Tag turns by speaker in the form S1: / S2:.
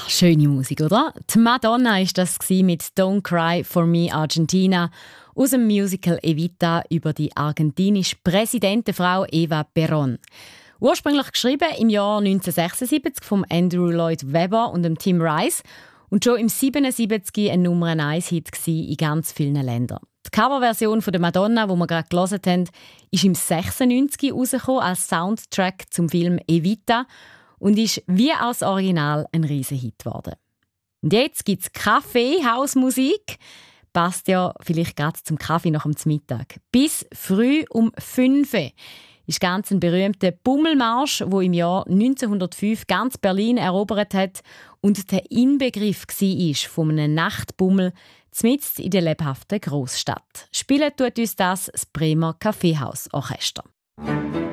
S1: schöne Musik, oder? Die Madonna war das mit «Don't Cry for Me Argentina» aus dem Musical «Evita» über die argentinische Präsidentenfrau Eva Perón. Ursprünglich geschrieben im Jahr 1976 von Andrew Lloyd Webber und dem Tim Rice und schon im 1977 ein Nummer-1-Hit in ganz vielen Ländern. Die Coverversion von der Madonna, die wir gerade gehört haben, ist im 1996 herausgekommen als Soundtrack zum Film «Evita» und ist wie als Original ein Riesenhit geworden. Und jetzt gibt es Kaffee-Hausmusik. Passt ja vielleicht gerade zum Kaffee nach dem Mittag. Bis früh um 5 Uhr ist ganz ein berühmter Bummelmarsch, der im Jahr 1905 ganz Berlin erobert hat und der Inbegriff war von einem Nachtbummel mitten in der lebhaften Großstadt. Spielen tut uns das Bremer Kaffeehausorchester.